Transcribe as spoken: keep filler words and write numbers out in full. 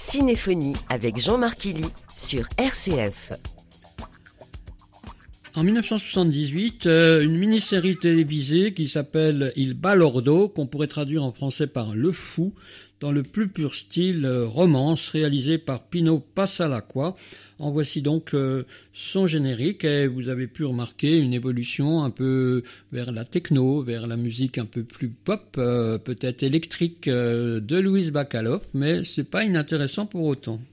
Cinéphonie avec Jean-Marc Illy sur R C F. En dix-neuf cent soixante-dix-huit, euh, une mini-série télévisée qui s'appelle Il Balordo, qu'on pourrait traduire en français par Le Fou, dans le plus pur style euh, romance, réalisé par Pino Passalacqua. En voici donc euh, son générique, et vous avez pu remarquer une évolution un peu vers la techno, vers la musique un peu plus pop, euh, peut-être électrique euh, de Louise Bacalov, mais c'est pas inintéressant pour autant.